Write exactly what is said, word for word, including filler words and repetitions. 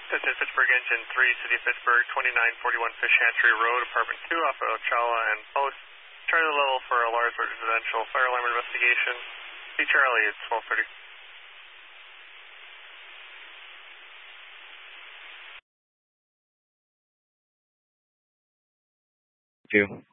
This is Pittsburgh Engine three, City of Pittsburgh, twenty-nine forty-one Fish Hatchery Road, Apartment two, off of Ochala and Post. Charlie level for a large residential fire alarm investigation. See Charlie, it's twelve thirty. Thank you.